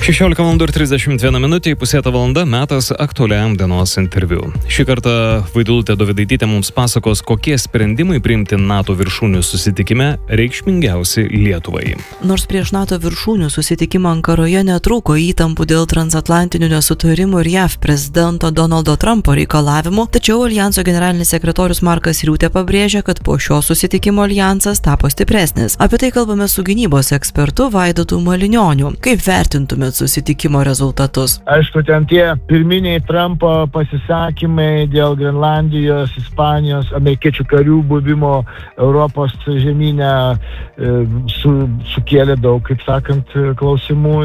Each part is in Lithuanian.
16:31 min. Pusėta valanda, metas aktualiam dienos interviu. Šį kartą Vaidilutė Dovydaitytė mums pasakos, kokie sprendimai priimti NATO viršūnių susitikime reikšmingiausi Lietuvai. Nors prieš NATO viršūnių susitikimą Ankaroje netrūko įtampų dėl transatlantinių nesutarimų ir JAV prezidento Donaldo Trumpo reikalavimų, tačiau Aljanso generalinis sekretorius Markas Riutė pabrėžė, kad po šio susitikimo aljansas tapo stipresnis. Apie tai kalbame su gynybos ekspertu Vaidotu Malinioniu. Kaip vertintumėt susitikimo rezultatus? Aišku, ten tie pirminiai Trumpo pasisakymai dėl Grenlandijos, Ispanijos, amerikiečių karių buvimo Europos žemyne sukėlė daug, kaip sakant, klausimų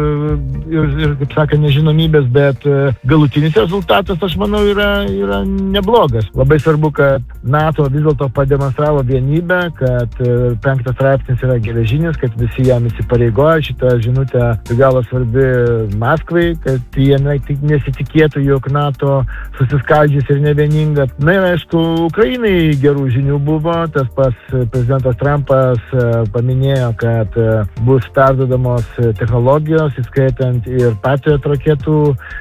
ir kaip sakant, nežinomybės, bet galutinis rezultatas, aš manau, yra neblogas. Labai svarbu, kad NATO vis dėlto pademonstravo vienybę, kad 5 straipsnis yra geležinis, kad visi jam įsipareigoja. Šitą žinutę be galo svarbi Maskvai, kad jie nesitikėtų, jog NATO susiskaldžius ir nevieninga. Na ir aišku, Ukrainai gerų žinių buvo. Tas pats prezidentas Trumpas paminėjo, kad bus perduodamos technologijos, įskaitant ir Patriot raketų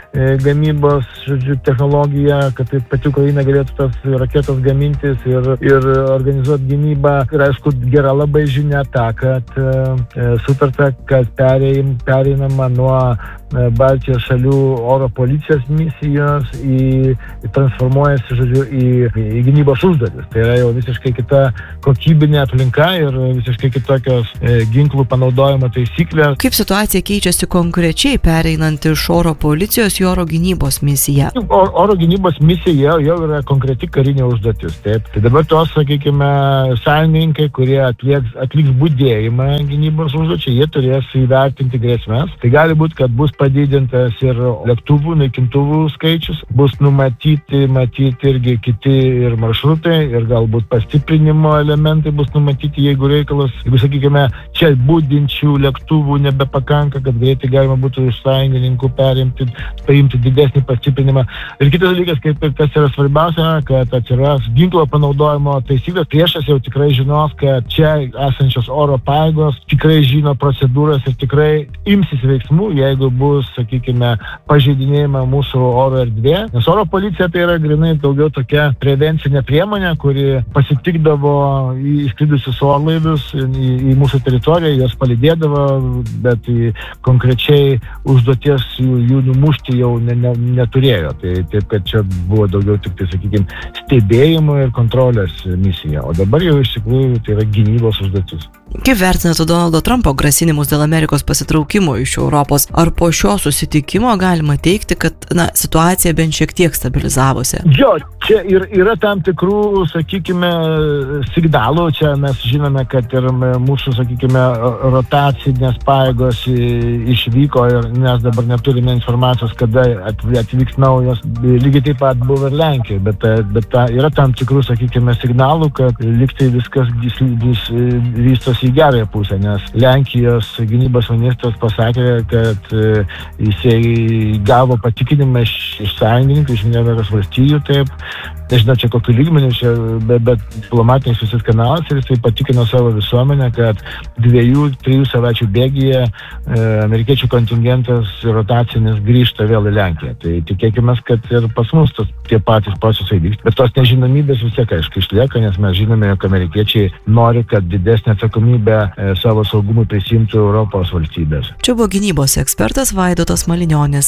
gamybos, technologiją, kad pati Ukraina galėtų tas raketas gamintis ir organizuoti gynybą. Ir aišku, gera labai žinia ta, kad sutarta, kad pereinama nuo Baltijos šalių oro policijos misijos transformuojasi, į gynybos užduotis. Tai yra jau visiškai kita kokybinė aplinka ir visiškai kitokios ginklų panaudojimo taisyklės. Kaip situacija keičiasi konkrečiai pereinant iš oro policijos į oro gynybos misiją? Oro gynybos misija jau yra konkreti karinė užduotis. Taip. Tai dabar tos, sakykime, sąjungininkai, kurie atliks budėjimą gynybos užduočiai, jie turės įvertinti grėsmes. Tai gali būti, kad bus padidintas ir lėktuvų, naikintuvų skaičius, bus numatyti irgi kiti ir maršrutai, ir galbūt pastiprinimo elementai bus numatyti, jeigu reikalas, jeigu, sakykime, čia budinčių lėktuvų nebepakanka, kad greitai galima būtų iš sąjungininkų paimti didesnį pastiprinimą. Ir kitas dalykas, kas yra svarbiausia, kad atsiras ginklo panaudojimo taisyklės. Priešas jau tikrai žinos, kad čia esančios oro pajėgos tikrai žino procedūras ir tikrai imsis veiksmų, jeigu bus, sakykime, pažeidinėjama mūsų oro erdvė. Nes oro policija tai yra grinai daugiau tokia prevencinė priemonė, kuri pasitikdavo įskridusius orlaivius į mūsų teritoriją, juos palydėdavo, bet konkrečiai užduoties jų numušti jau neturėjo. Tai taip, kad čia buvo daugiau tik tai, sakykime, stebėjimo ir kontrolės misija. O dabar jau iš tikrųjų tai yra gynybos užduotis. Kaip vertinate Donaldo Trumpo grasinimus dėl Amerikos pasitraukimo iš Europos? Ar po šio susitikimo galima teigti, kad situacija bent šiek tiek stabilizavosi? Jo, čia yra tam tikrų, sakykime, signalų. Čia mes žinome, kad ir mūsų, sakykime, rotacinės pajėgos išvyko ir mes dabar neturime informacijos, kada atvyks naujos. Lygiai taip pat buvo ir Lenkijoje, bet yra tam tikrų, sakykime, signalų, kad lygtai viskas vystosi į gerąją pusę, nes Lenkijos gynybos ministras pasakė, kad jisai gavo patikinimą iš sąjungininkų, iš Amerikos valstijų, taip, nežinau čia kokiu lygmeniu, bet diplomatiniais visis kanalas, ir jisai patikino savo visuomenę, kad 2-3 savaičių bėgyje amerikiečių kontingentas rotacinis grįžta vėl į Lenkiją. Tai tikėkime, kad ir pas mus tie patys procesai vyks. Bet tos nežinomybės vis tiek, aišku, išlieka, nes mes žinome, jog amerikiečiai nori, kad didesnė atsakomybę savo saugumui prisimtų Europos valstybės. Čia buvo gynybos ekspertas Vaidotas Malinionis.